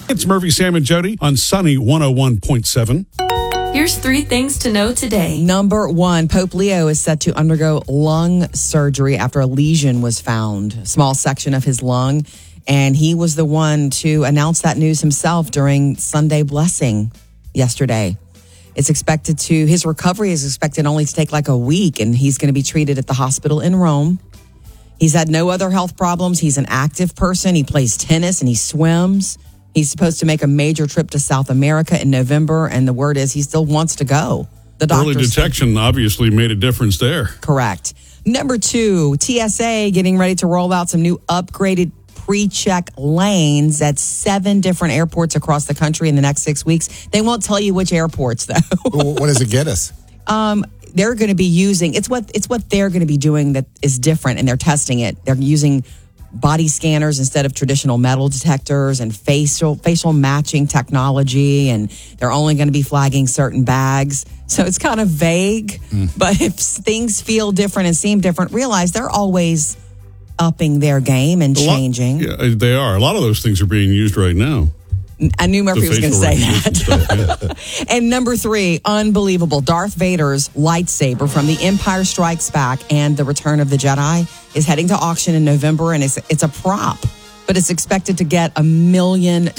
It's Murphy, Sam, and Jody on Sunny 101.7. Here's 3 things to know today. Number 1, Pope Leo is set to undergo lung surgery after a lesion was found, a small section of his lung. And he was the one to announce that news himself during Sunday Blessing yesterday. His recovery is expected only to take like a week, and he's going to be treated at the hospital in Rome. He's had no other health problems. He's an active person. He plays tennis and he swims. He's supposed to make a major trip to South America in November, and the word is he still wants to go. The Early detection obviously made a difference there. Correct. Number 2, TSA getting ready to roll out some new upgraded pre-check lanes at 7 different airports across the country in the next 6 weeks. They won't tell you which airports, though. What does it get us? They're going to be using, it's what they're going to be doing that is different, and they're testing it. They're using body scanners instead of traditional metal detectors and facial matching technology, and they're only going to be flagging certain bags. So it's kind of vague, but if things feel different and seem different, realize they're always upping their game and changing. Yeah, they are. A lot of those things are being used right now. I knew Murphy was going to say that. Stuff, yeah. And number 3, unbelievable. Darth Vader's lightsaber from The Empire Strikes Back and The Return of the Jedi is heading to auction in November, and it's a prop, but it's expected to get $1 million.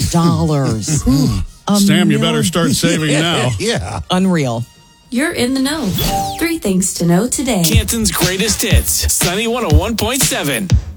Sam, you better start saving now. Yeah. Unreal. You're in the know. 3 things to know today. Canton's greatest hits. Sunny 101.7.